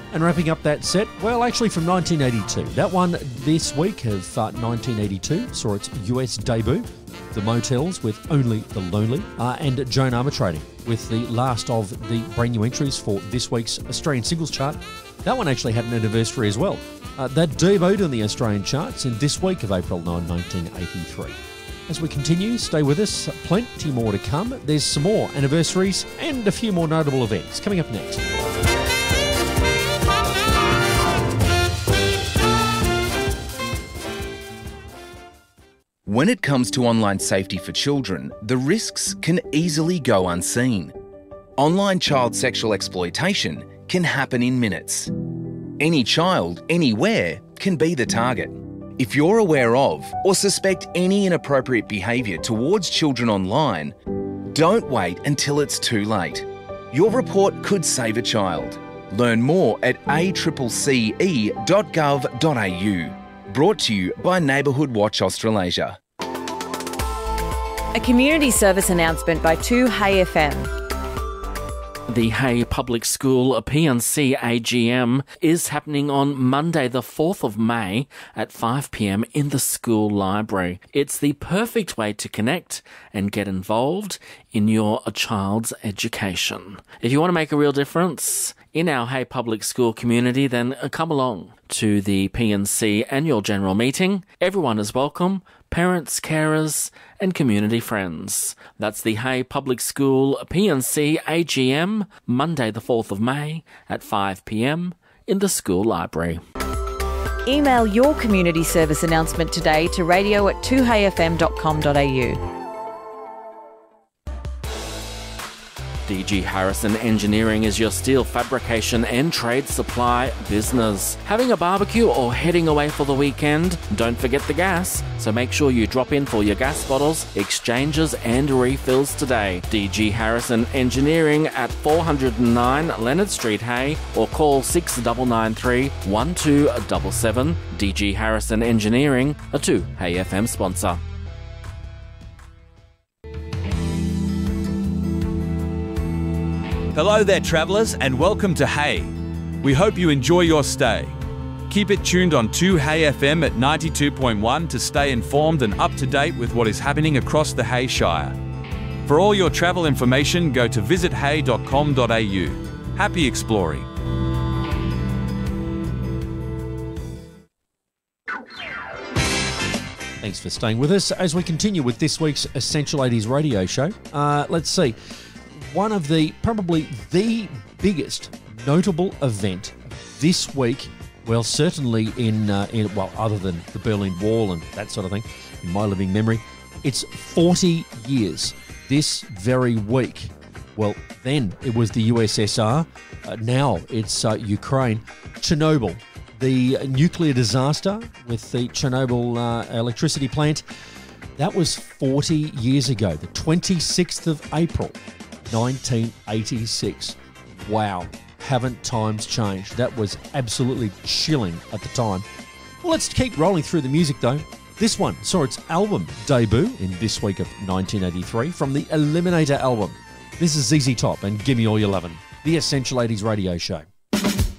And wrapping up that set, well, actually from 1982. That one this week of 1982 saw its US debut. The Motels with Only the Lonely, and Joan Armatrading with the last of the brand new entries for this week's Australian Singles Chart. That one actually had an anniversary as well. That debuted on the Australian charts in this week of April 9, 1983. As we continue, stay with us. Plenty more to come. There's some more anniversaries and a few more notable events coming up next. When it comes to online safety for children, the risks can easily go unseen. Online child sexual exploitation can happen in minutes. Any child, anywhere, can be the target. If you're aware of or suspect any inappropriate behaviour towards children online, don't wait until it's too late. Your report could save a child. Learn more at accce.gov.au. Brought to you by Neighbourhood Watch Australasia. A community service announcement by 2Hey FM. The Hay Public School PNC AGM is happening on Monday the 4th of May at 5 p.m. in the school library. It's the perfect way to connect and get involved in your child's education. If you want to make a real difference in our Hay Public School community, then come along to the PNC annual general meeting. Everyone is welcome. Parents, carers and community friends. That's the Hay Public School PNC AGM, Monday the 4th of May at 5 p.m. in the school library. Email your community service announcement today to radio@2heyfm.com.au. DG Harrison Engineering is your steel fabrication and trade supply business. Having a barbecue or heading away for the weekend? Don't forget the gas, so make sure you drop in for your gas bottles, exchanges and refills today. DG Harrison Engineering at 409 Leonard Street, Hay, or call 6993 1277. DG Harrison Engineering, a 2Hey FM sponsor. Hello there, travellers, and welcome to Hay. We hope you enjoy your stay. Keep it tuned on 2Hey FM at 92.1 to stay informed and up to date with what is happening across the Hay Shire. For all your travel information, go to visithay.com.au. Happy exploring. Thanks for staying with us as we continue with this week's Essential 80s radio show. Let's see. One of the, probably the biggest notable event this week, well, certainly in other than the Berlin Wall and that sort of thing, in my living memory, it's 40 years this very week. Well, then it was the USSR, now it's Ukraine. Chernobyl, the nuclear disaster with the Chernobyl electricity plant, that was 40 years ago, the 26th of April. 1986. Wow, haven't times changed? That was absolutely chilling at the time. Well, let's keep rolling through the music though. This one saw its album debut in this week of 1983 from the Eliminator album. This is ZZ Top and Gimme All Your Lovin', the Essential 80s radio show.